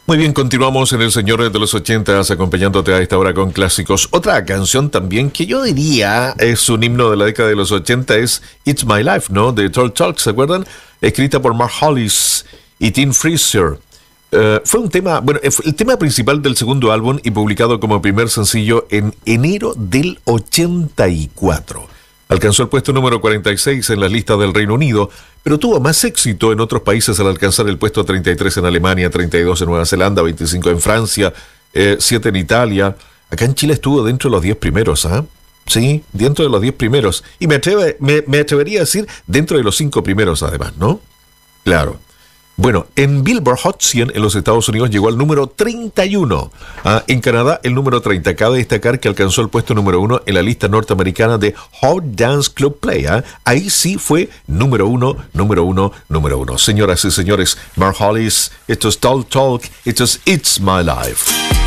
Muy bien, continuamos en El Señor de los 80s, acompañándote a esta hora con clásicos. Otra canción también que yo diría es un himno de la década de los 80 es It's My Life, ¿no? De Talk Talk, ¿se acuerdan? Escrita por Mark Hollis y Tim Fraser. Fue un tema, el tema principal del segundo álbum y publicado como primer sencillo en enero del 84. Alcanzó el puesto número 46 en las listas del Reino Unido, pero tuvo más éxito en otros países al alcanzar el puesto 33 en Alemania, 32 en Nueva Zelanda, 25 en Francia, 7 en Italia. Acá en Chile estuvo dentro de los 10 primeros, ¿ah? Sí, dentro de los 10 primeros. Y me atrevería a decir dentro de los 5 primeros además, ¿no? Claro. Bueno, en Billboard Hot 100 en los Estados Unidos llegó al número 31. En Canadá, el número 30. Cabe destacar que alcanzó el puesto número 1 en la lista norteamericana de Hot Dance Club Play. Ahí sí fue número 1. Señoras y señores, Mark Hollis, esto es Talk Talk, esto es It's My Life.